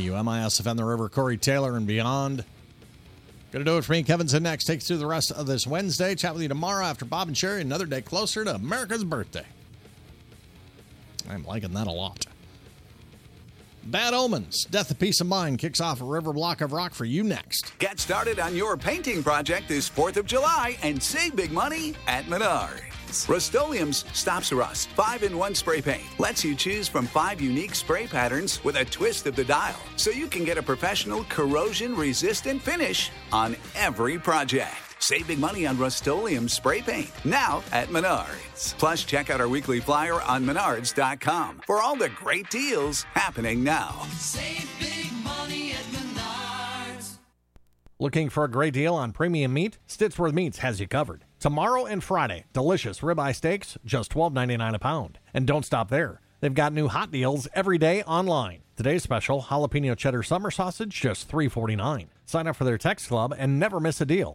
WMISFM The River, Corey Taylor and beyond. Gonna do it for me. Kevin's in next. Takes through the rest of this Wednesday. Chat with you tomorrow after Bob and Sherry. Another day closer to America's birthday. I'm liking that a lot. Bad Omens, Death of Peace of Mind kicks off a river block of rock for you next. Get started on your painting project this 4th of July and save big money at Menards. Rust-Oleum's Stops Rust 5-in-1 spray paint lets you choose from 5 unique spray patterns with a twist of the dial, so you can get a professional corrosion-resistant finish on every project. Save big money on Rust-Oleum spray paint now at Menards. Plus, check out our weekly flyer on Menards.com for all the great deals happening now. Save big money at Menards. Looking for a great deal on premium meat? Stittsworth Meats has you covered. Tomorrow and Friday, delicious ribeye steaks, just $12.99 a pound. And don't stop there. They've got new hot deals every day online. Today's special, jalapeno cheddar summer sausage, just $3.49. Sign up for their text club and never miss a deal.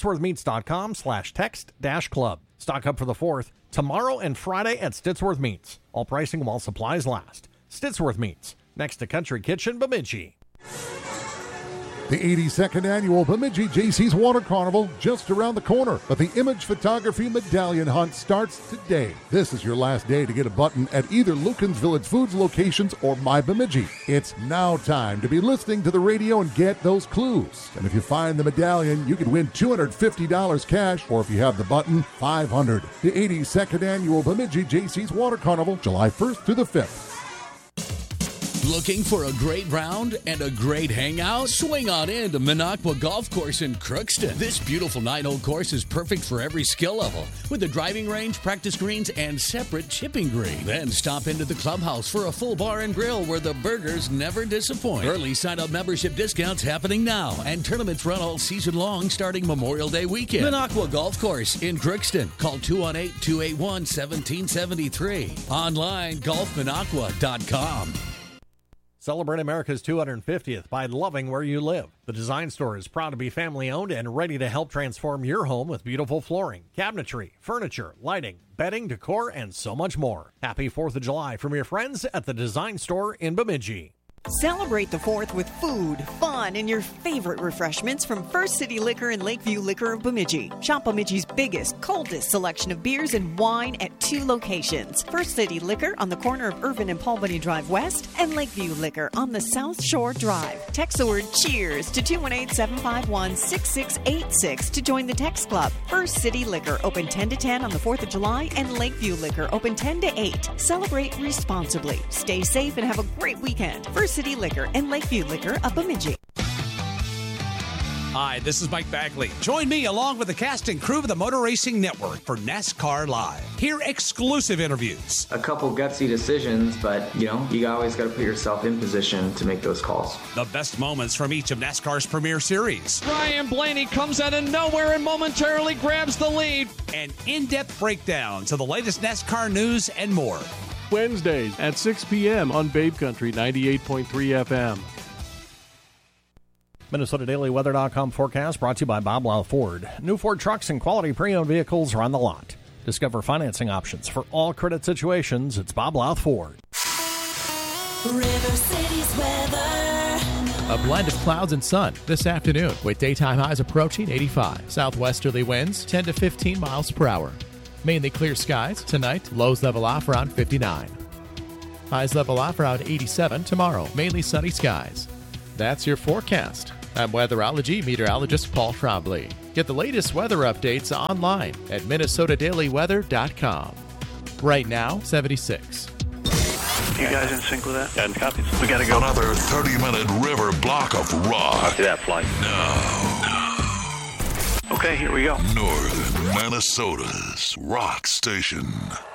StitsworthMeats.com/text-club. Stock up for the 4th, tomorrow and Friday at Stittsworth Meats. All pricing while supplies last. Stittsworth Meats, next to Country Kitchen, Bemidji. The 82nd annual Bemidji Jaycees Water Carnival just around the corner, but the Image Photography Medallion Hunt starts today. This is your last day to get a button at either Lucan's Village Foods locations or My Bemidji. It's now time to be listening to the radio and get those clues. And if you find the medallion, you could win $250 cash, or if you have the button, $500. The 82nd annual Bemidji Jaycees Water Carnival, July 1st through the 5th. Looking for a great round and a great hangout? Swing on in to Minocqua Golf Course in Crookston. This beautiful 9-hole course is perfect for every skill level, with a driving range, practice greens, and separate chipping green. Then stop into the clubhouse for a full bar and grill where the burgers never disappoint. Early sign-up membership discounts happening now, and tournaments run all season long starting Memorial Day weekend. Minocqua Golf Course in Crookston. Call 218-281-1773. Online, golfminocqua.com. Celebrate America's 250th by loving where you live. The Design Store is proud to be family-owned and ready to help transform your home with beautiful flooring, cabinetry, furniture, lighting, bedding, decor, and so much more. Happy 4th of July from your friends at the Design Store in Bemidji. Celebrate the 4th with food, fun, and your favorite refreshments from First City Liquor and Lakeview Liquor of Bemidji. Shop Bemidji's biggest, coldest selection of beers and wine at 2 locations. First City Liquor on the corner of Irvin and Paul Bunny Drive West, and Lakeview Liquor on the South Shore Drive. Text the word CHEERS to 218-751-6686 to join the text club. First City Liquor, open 10 to 10 on the 4th of July, and Lakeview Liquor, open 10 to 8. Celebrate responsibly. Stay safe and have a great weekend. First City Liquor and Lakeview Liquor of Bemidji. Hi, this is Mike Bagley. Join me along with the cast and crew of the Motor Racing Network for NASCAR Live. Hear exclusive interviews. A couple gutsy decisions, but, you always got to put yourself in position to make those calls. The best moments from each of NASCAR's premier series. Ryan Blaney comes out of nowhere and momentarily grabs the lead. And in-depth breakdowns of the latest NASCAR news and more. Wednesdays at 6 p.m. on Babe Country 98.3 FM. MinnesotaDailyWeather.com forecast brought to you by Bob Lau Ford. New Ford trucks and quality pre-owned vehicles are on the lot. Discover financing options for all credit situations. It's Bob Lau Ford. River City's weather. A blend of clouds and sun this afternoon with daytime highs approaching 85. Southwesterly winds 10 to 15 miles per hour. Mainly clear skies tonight. Lows level off around 59. Highs level off around 87 tomorrow. Mainly sunny skies. That's your forecast. I'm weatherology meteorologist Paul Trombley. Get the latest weather updates online at MinnesotaDailyWeather.com. Right now, 76. You guys in sync with that? And copies. We got to go. Another 30-minute river block of rock. See that flight? No. Okay, here we go. Northern Minnesota's rock station.